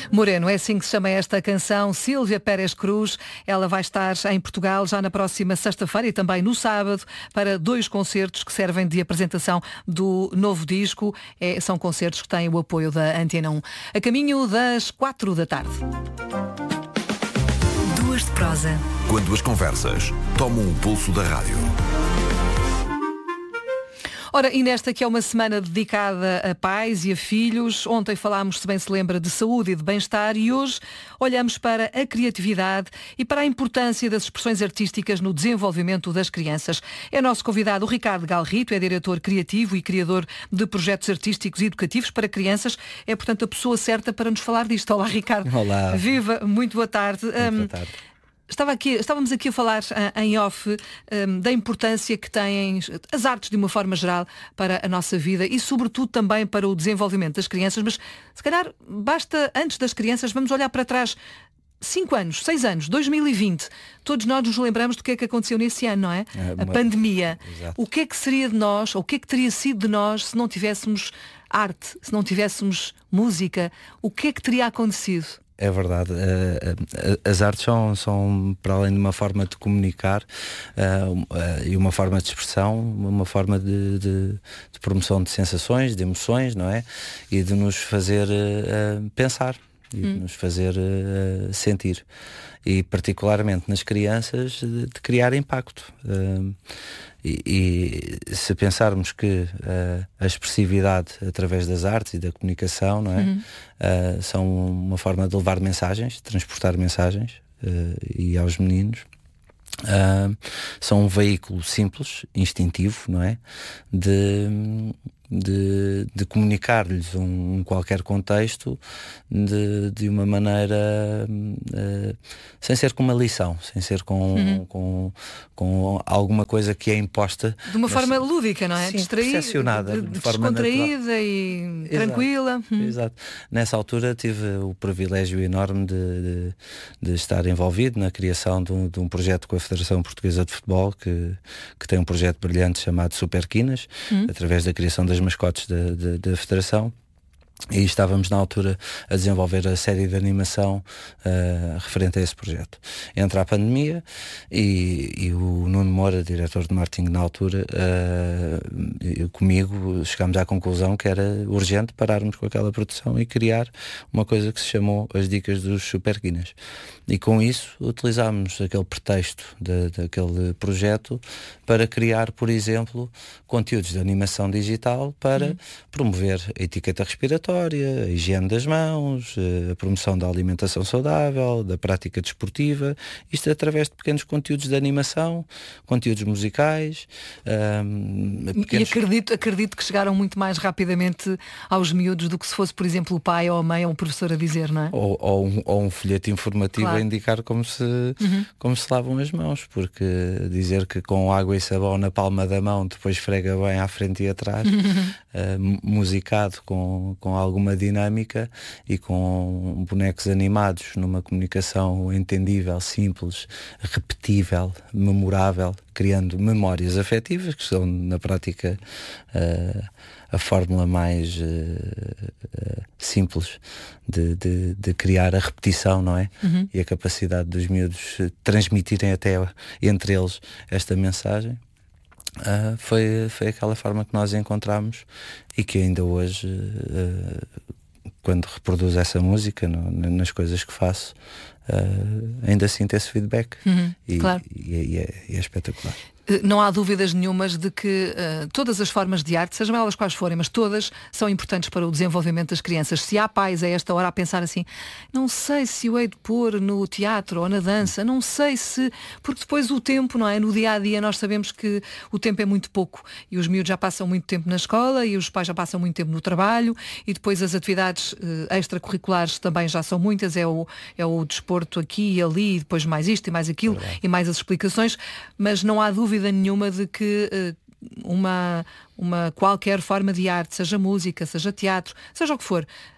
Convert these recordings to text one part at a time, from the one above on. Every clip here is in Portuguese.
Moreno, é assim que se chama esta canção. Sílvia Pérez Cruz, ela vai estar em Portugal já na próxima sexta-feira e também no sábado para 2 concertos que servem de apresentação do novo disco. São concertos que têm o apoio da Antena 1. A caminho das 4 da tarde. Duas de prosa. Quando as conversas tomam o pulso da rádio. Ora, e nesta que é uma semana dedicada a pais e a filhos, ontem falámos, se bem se lembra, de saúde e de bem-estar e hoje olhamos para a criatividade e para a importância das expressões artísticas no desenvolvimento das crianças. É nosso convidado o Ricardo Galrito, é diretor criativo e criador de projetos artísticos e educativos para crianças. É, portanto, a pessoa certa para nos falar disto. Olá, Ricardo. Olá. Viva, muito boa tarde. Boa tarde. Estávamos aqui a falar em off da importância que têm as artes de uma forma geral para a nossa vida e sobretudo também para o desenvolvimento das crianças, mas se calhar basta antes das crianças, vamos olhar para trás 5 anos, 6 anos, 2020, todos nós nos lembramos do que é que aconteceu nesse ano, não é? A pandemia. Exato. O que é que seria de nós, ou o que é que teria sido de nós se não tivéssemos arte, se não tivéssemos música? O que é que teria acontecido? É verdade, as artes são para além de uma forma de comunicar e uma forma de expressão, uma forma de promoção de sensações, de emoções, não é? E de nos fazer pensar e de nos fazer sentir. E particularmente nas crianças de criar impacto. E se pensarmos que a expressividade através das artes e da comunicação, não é? São uma forma de levar mensagens, de transportar mensagens e aos meninos. São um veículo simples, instintivo, não é? De comunicar-lhes um qualquer contexto de uma maneira sem ser com uma lição, sem ser com alguma coisa que é imposta de uma forma lúdica, não é? Sim, Distraída, percepcionada, de forma descontraída e Exato. tranquila. Exato. Nessa altura tive o privilégio enorme de estar envolvido na criação de um projeto com a Federação Portuguesa de Futebol que tem um projeto brilhante chamado Super Quinas, através da criação das mascotes da Federação. E estávamos na altura a desenvolver a série de animação referente a esse projeto. Entra a pandemia e o Nuno Moura, diretor de marketing na altura, comigo chegámos à conclusão que era urgente pararmos com aquela produção e criar uma coisa que se chamou As Dicas dos Super Guinness. E com isso utilizámos aquele pretexto daquele projeto para criar, por exemplo, conteúdos de animação digital para promover a etiqueta respiratória, a higiene das mãos, a promoção da alimentação saudável, da prática desportiva, isto através de pequenos conteúdos de animação, conteúdos musicais. E acredito que chegaram muito mais rapidamente aos miúdos do que se fosse, por exemplo, o pai ou a mãe ou o professor a dizer, não é? Ou um folheto informativo, claro, a indicar como se lavam as mãos, porque dizer que com água e sabão na palma da mão depois esfrega bem à frente e atrás, musicado com alguma dinâmica e com bonecos animados numa comunicação entendível, simples, repetível, memorável, criando memórias afetivas, que são na prática a fórmula mais simples de criar a repetição, não é? E a capacidade dos miúdos transmitirem até entre eles esta mensagem. Foi aquela forma que nós encontramos e que ainda hoje, quando reproduzo essa música nas coisas que faço, ainda sinto esse feedback. Claro. E é espetacular. Não há dúvidas nenhumas de que todas as formas de arte, sejam elas quais forem, mas todas são importantes para o desenvolvimento das crianças. Se há pais a esta hora a pensar assim, não sei se o hei de pôr no teatro ou na dança, não sei se... Porque depois o tempo, não é? No dia-a-dia nós sabemos que o tempo é muito pouco e os miúdos já passam muito tempo na escola e os pais já passam muito tempo no trabalho e depois as atividades extracurriculares também já são muitas, é o desporto aqui e ali e depois mais isto e mais aquilo e mais as explicações, mas não há dúvida nenhuma de que uma qualquer forma de arte, seja música, seja teatro, seja o que for,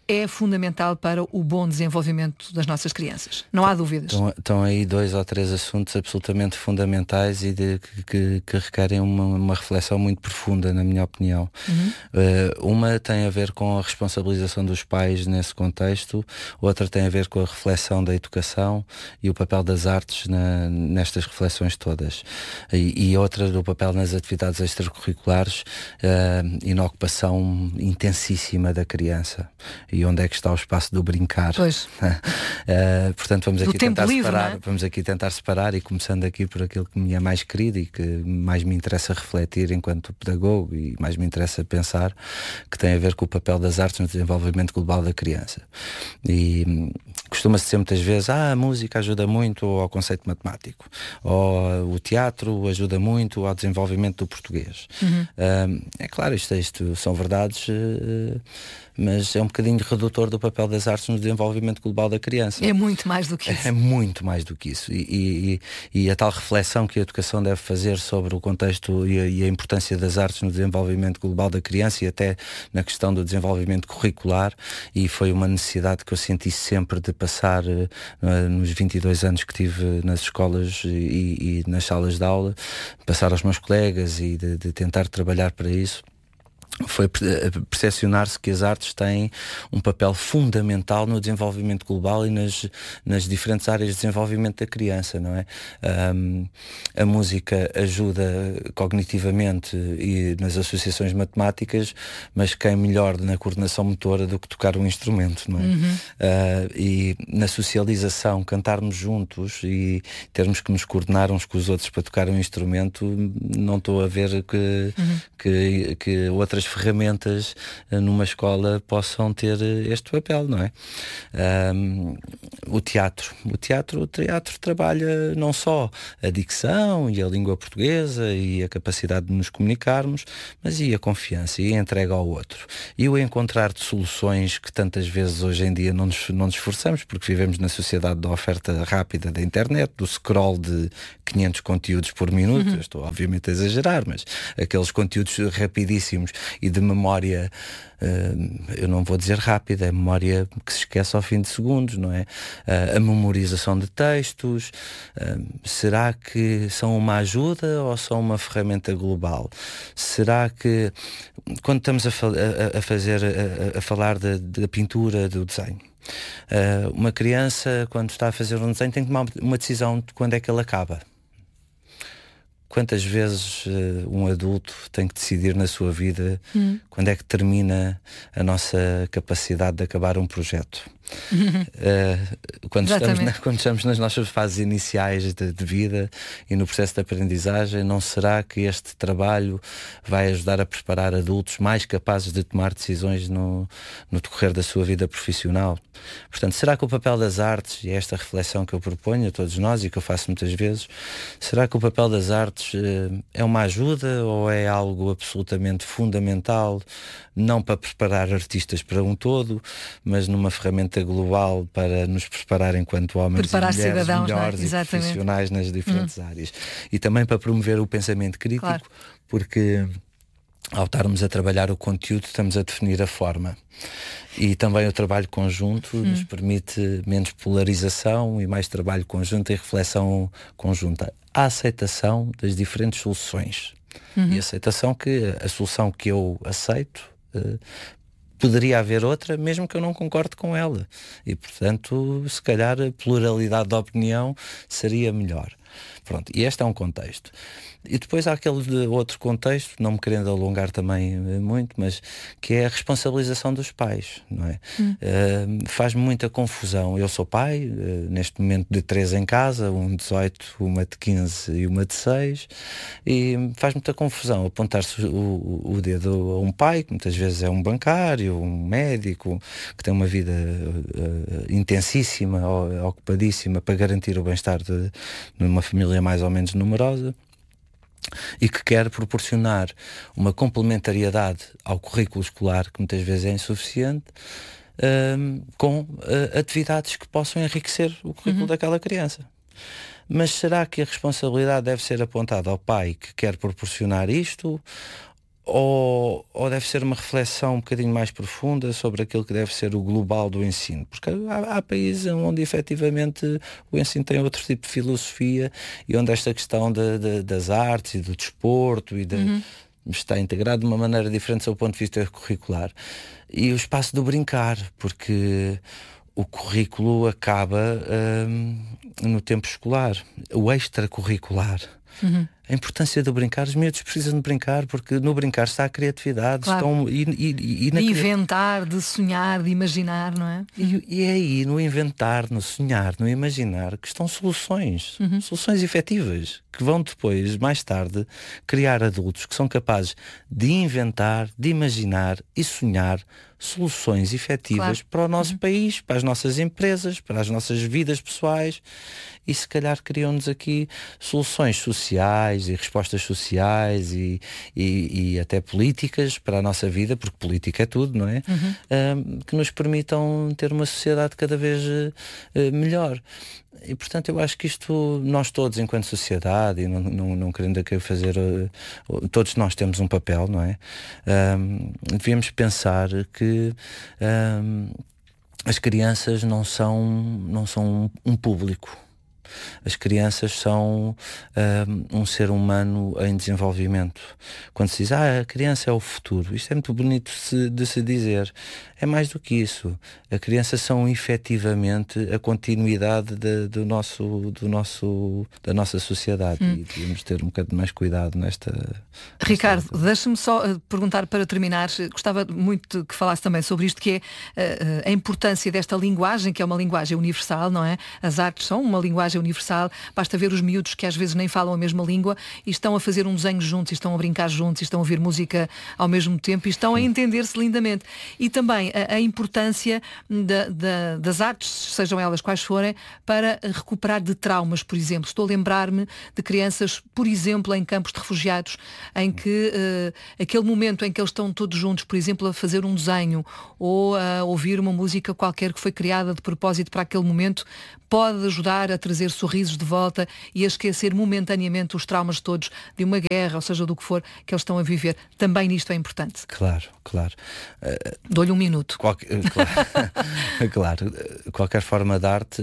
é fundamental para o bom desenvolvimento das nossas crianças. Não há dúvidas. Estão aí 2 ou 3 assuntos absolutamente fundamentais e que requerem uma reflexão muito profunda, na minha opinião. Uma tem a ver com a responsabilização dos pais nesse contexto, outra tem a ver com a reflexão da educação e o papel das artes nestas reflexões todas. E outra do papel nas atividades extracurriculares e na ocupação intensíssima da criança. E onde é que está o espaço do brincar? Pois. Portanto, vamos aqui tentar separar, não é? Vamos aqui tentar separar, e começando aqui por aquilo que me é mais querido e que mais me interessa refletir enquanto pedagogo e mais me interessa pensar, que tem a ver com o papel das artes no desenvolvimento global da criança. E costuma-se dizer muitas vezes, a música ajuda muito ao conceito matemático, ou o teatro ajuda muito ao desenvolvimento do português. É claro, isto são verdades, mas é um bocadinho redutor do papel das artes no desenvolvimento global da criança. É muito mais do que isso. É muito mais do que isso. E a tal reflexão que a educação deve fazer sobre o contexto e a importância das artes no desenvolvimento global da criança, e até na questão do desenvolvimento curricular, e foi uma necessidade que eu senti sempre de passar nos 22 anos que tive nas escolas e nas salas de aula, passar aos meus colegas e de tentar trabalhar para isso. Foi percepcionar-se que as artes têm um papel fundamental no desenvolvimento global e nas diferentes áreas de desenvolvimento da criança, não é? A música ajuda cognitivamente e nas associações matemáticas, mas quem melhor na coordenação motora do que tocar um instrumento, não é? E na socialização, cantarmos juntos e termos que nos coordenar uns com os outros para tocar um instrumento, não estou a ver que outras ferramentas numa escola possam ter este papel, não é? O teatro trabalha não só a dicção e a língua portuguesa e a capacidade de nos comunicarmos, mas e a confiança e a entrega ao outro. E o encontrar de soluções que tantas vezes hoje em dia não nos esforçamos, porque vivemos na sociedade da oferta rápida da internet, do scroll de 500 conteúdos por minuto. Eu estou obviamente a exagerar, mas aqueles conteúdos rapidíssimos e de memória, eu não vou dizer rápida, é memória que se esquece ao fim de segundos, não é? A memorização de textos, será que são uma ajuda ou são uma ferramenta global? Será que, quando estamos a falar da pintura, do desenho, uma criança, quando está a fazer um desenho, tem que tomar uma decisão de quando é que ele acaba. Quantas vezes um adulto tem que decidir na sua vida quando é que termina a nossa capacidade de acabar um projeto? Quando estamos nas nossas fases iniciais de vida e no processo de aprendizagem, não será que este trabalho vai ajudar a preparar adultos mais capazes de tomar decisões no decorrer da sua vida profissional? Portanto, será que o papel das artes, e é esta reflexão que eu proponho a todos nós e que eu faço muitas vezes, será que o papel das artes é uma ajuda ou é algo absolutamente fundamental, não para preparar artistas para um todo, mas numa ferramenta global para nos preparar enquanto homens e mulheres cidadãos, melhores e profissionais nas diferentes áreas. E também para promover o pensamento crítico, claro, porque ao estarmos a trabalhar o conteúdo, estamos a definir a forma. E também o trabalho conjunto nos permite menos polarização e mais trabalho conjunto e reflexão conjunta. A aceitação das diferentes soluções. E a aceitação que a solução que eu aceito, poderia haver outra, mesmo que eu não concorde com ela. E, portanto, se calhar a pluralidade de opinião seria melhor. Pronto, e este é um contexto. E depois há aquele outro contexto, não me querendo alongar também muito, mas que é a responsabilização dos pais, não é? Faz-me muita confusão. Eu sou pai, neste momento de 3 em casa, um de 18, uma de 15 e uma de 6, e faz muita confusão apontar-se o dedo a um pai, que muitas vezes é um bancário, um médico, que tem uma vida intensíssima, ocupadíssima, para garantir o bem-estar de uma família mais ou menos numerosa, e que quer proporcionar uma complementariedade ao currículo escolar, que muitas vezes é insuficiente, com atividades que possam enriquecer o currículo daquela criança. Mas será que a responsabilidade deve ser apontada ao pai que quer proporcionar isto? ou deve ser uma reflexão um bocadinho mais profunda sobre aquilo que deve ser o global do ensino? Porque há países onde efetivamente o ensino tem outro tipo de filosofia e onde esta questão das artes e do desporto está integrado de uma maneira diferente do ponto de vista curricular. E o espaço do brincar, porque o currículo acaba no tempo escolar, o extracurricular. A importância do brincar, os miúdos precisam de brincar, porque no brincar está a criatividade. Claro. De inventar, de sonhar, de imaginar, não é? E é aí, no inventar, no sonhar, no imaginar, que estão soluções, soluções efetivas, que vão depois, mais tarde, criar adultos que são capazes de inventar, de imaginar e sonhar soluções efetivas para o nosso país, para as nossas empresas, para as nossas vidas pessoais, e se calhar criam-nos aqui soluções sociais e respostas sociais e até políticas para a nossa vida, porque política é tudo, não é? Que nos permitam ter uma sociedade cada vez melhor. E portanto eu acho que isto, nós todos enquanto sociedade, e não querendo aqui fazer, todos nós temos um papel, não é? Devíamos pensar que as crianças não são um público. As crianças são um ser humano em desenvolvimento. Quando se diz, a criança é o futuro, isto é muito bonito de se dizer. É mais do que isso. A criança são efetivamente a continuidade da nossa sociedade. E devemos ter um bocadinho mais cuidado nesta... Ricardo, deixa-me só perguntar para terminar. Gostava muito que falasse também sobre isto, que é a importância desta linguagem, que é uma linguagem universal, não é? As artes são uma linguagem universal. Basta ver os miúdos que às vezes nem falam a mesma língua e estão a fazer um desenho juntos, e estão a brincar juntos, e estão a ouvir música ao mesmo tempo, e estão a entender-se lindamente. E também a importância das artes, sejam elas quais forem, para recuperar de traumas, por exemplo. Estou a lembrar-me de crianças, por exemplo, em campos de refugiados, em que aquele momento em que eles estão todos juntos, por exemplo, a fazer um desenho ou a ouvir uma música qualquer que foi criada de propósito para aquele momento, pode ajudar a trazer sorrisos de volta e a esquecer momentaneamente os traumas todos de uma guerra, ou seja, do que for que eles estão a viver. Também nisto é importante. Claro. Dou-lhe um minuto. Claro. Qualquer forma de arte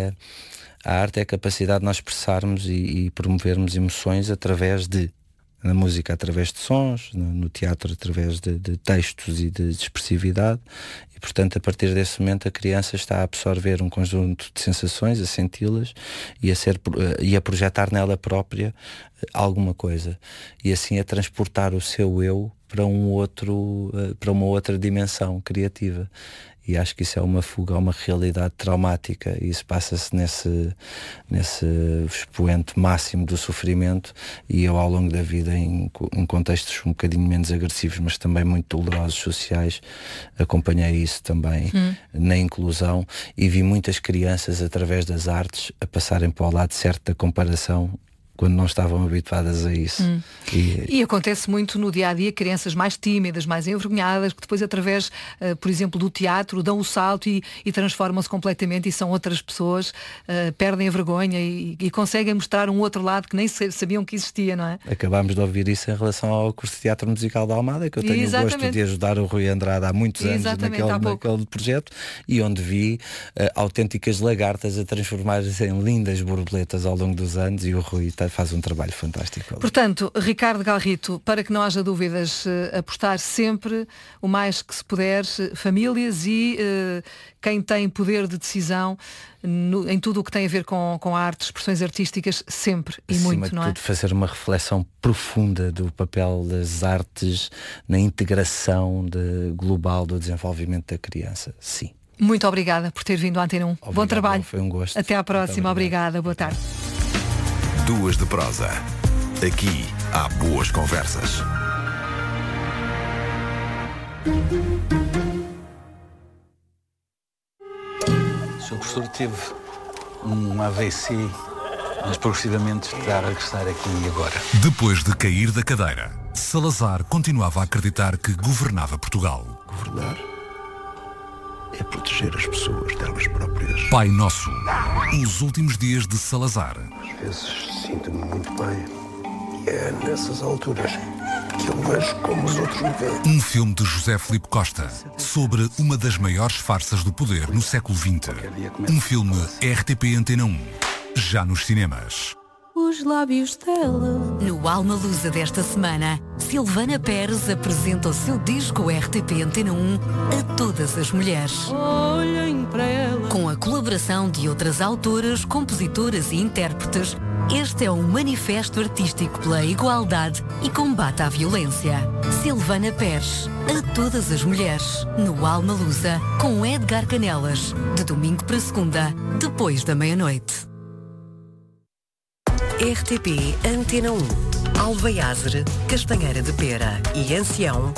a arte é a capacidade de nós expressarmos e promovermos emoções através na música através de sons, no teatro através de textos e de expressividade, e portanto a partir desse momento a criança está a absorver um conjunto de sensações, a senti-las e a projetar nela própria alguma coisa, e assim a transportar o seu eu para uma outra dimensão criativa. E acho que isso é uma fuga a uma realidade traumática, e isso passa-se nesse expoente máximo do sofrimento. E eu, ao longo da vida, em contextos um bocadinho menos agressivos, mas também muito dolorosos sociais, acompanhei isso também na inclusão, e vi muitas crianças, através das artes, a passarem para o lado certo da comparação, quando não estavam habituadas a isso. E acontece muito no dia-a-dia, crianças mais tímidas, mais envergonhadas, que depois, através, por exemplo, do teatro, dão o salto e transformam-se completamente e são outras pessoas, perdem a vergonha e conseguem mostrar um outro lado que nem sabiam que existia, não é? Acabámos de ouvir isso em relação ao curso de Teatro Musical da Almada, que eu tenho o gosto de ajudar o Rui Andrade há muitos anos naquele projeto, e onde vi autênticas lagartas a transformar-se em lindas borboletas ao longo dos anos, e o Rui faz um trabalho fantástico. Portanto, Ricardo Galrito, para que não haja dúvidas, apostar sempre o mais que se puder, famílias e quem tem poder de decisão em tudo o que tem a ver com a arte, expressões artísticas, sempre e acima muito, não é? Tudo, fazer uma reflexão profunda do papel das artes na integração global do desenvolvimento da criança. Sim. Muito obrigada por ter vindo à Antena 1. Obrigado, bom trabalho. Foi um gosto. Até à próxima. Obrigada. Boa tarde. Duas de prosa. Aqui há boas conversas. Sr. professor, teve um AVC, mas progressivamente está a regressar aqui e agora. Depois de cair da cadeira, Salazar continuava a acreditar que governava Portugal. Governar é proteger as pessoas delas próprias. Pai Nosso. Os últimos dias de Salazar. Às vezes sinto-me muito bem. E é nessas alturas que eu vejo como os outros me veem. Um filme de José Filipe Costa sobre uma das maiores farsas do poder no século XX. Um filme RTP Antena 1, já nos cinemas. Os lábios dela. No Alma Lusa desta semana, Silvana Pérez apresenta o seu disco RTP Antena 1 a todas as mulheres. Olhem para ela. Com a colaboração de outras autoras, compositoras e intérpretes, este é um manifesto artístico pela igualdade e combate à violência. Silvana Pérez, a todas as mulheres, no Alma Lusa, com Edgar Canelas, de domingo para segunda, depois da meia-noite. RTP Antena 1, Alveiazer, Castanheira de Pera e Ancião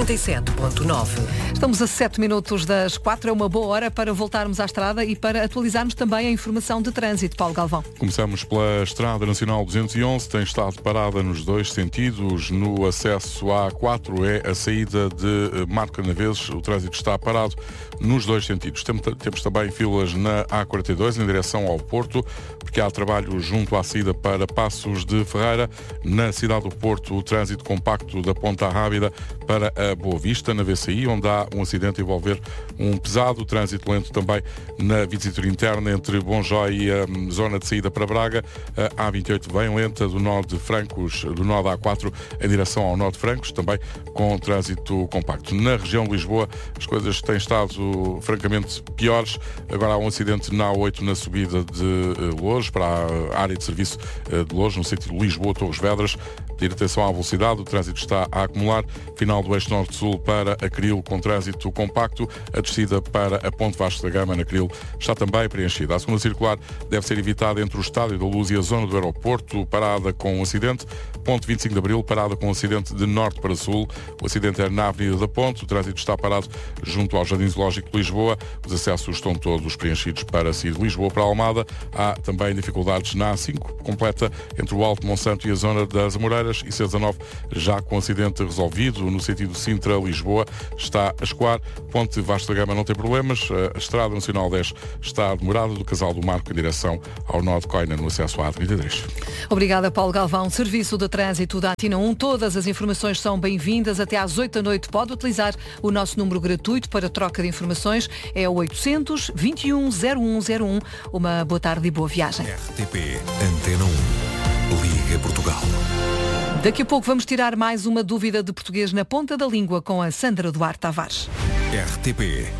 87.9. Estamos a 7 minutos das 4, é uma boa hora para voltarmos à estrada e para atualizarmos também a informação de trânsito. Paulo Galvão. Começamos pela Estrada Nacional 211, tem estado parada nos dois sentidos. No acesso A4 é a saída de Marco Canaveses, o trânsito está parado nos dois sentidos. Temos também filas na A42 em direção ao Porto, porque há trabalho junto à saída para Passos de Ferreira. Na cidade do Porto, o trânsito compacto da Ponta Rábida para a Boa Vista, na VCI, onde há um acidente a envolver um pesado. Trânsito lento também na Via Interna entre Bonjói e a zona de saída para Braga. A A28 bem lenta do nó de Francos, do nó da A4 em direção ao nó de Francos, também com trânsito compacto. Na região de Lisboa, as coisas têm estado francamente piores. Agora há um acidente na A8 na subida de Loures, para a área de serviço de Loures, no sentido Lisboa-Torres Vedras. Ter atenção à velocidade, o trânsito está a acumular. Final do eixo norte-sul para a Cril com trânsito compacto. A descida para a Ponte Vasco da Gama na Cril está também preenchida. A segunda circular deve ser evitada entre o Estádio da Luz e a zona do aeroporto, parada com um acidente. Ponte 25 de Abril, parada com um acidente de norte para sul. O acidente é na Avenida da Ponte. O trânsito está parado junto ao Jardim Zoológico de Lisboa. Os acessos estão todos preenchidos para sair de Lisboa para Almada. Há também dificuldades na A5, completa entre o Alto Monsanto e a zona das Amoreiras. E C19 já com acidente resolvido no sentido Sintra-Lisboa, está a escoar. Ponte Vasco da Gama não tem problemas. A Estrada Nacional 10 está demorada, do Casal do Marco em direção ao nó de Coina, no acesso à A33. Obrigada, Paulo Galvão. Serviço de Trânsito da Antena 1. Todas as informações são bem-vindas. Até às 8 da noite pode utilizar o nosso número gratuito para troca de informações. É o 800 21 0101. Uma boa tarde e boa viagem. RTP Antena 1. Liga Portugal. Daqui a pouco vamos tirar mais uma dúvida de português na ponta da língua com a Sandra Duarte Tavares. RTP